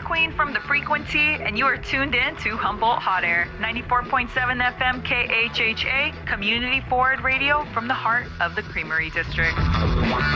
Queen from The Frequency, and you are tuned in to Humboldt Hot Air, 94.7 FM KHHA, community forward radio from the heart of the Creamery District.